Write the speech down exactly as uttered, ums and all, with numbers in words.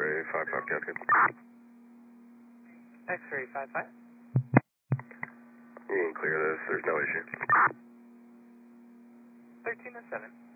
X-ray five five, Captain. X-ray five five. You can clear this, there's no issue. thirteen to seven.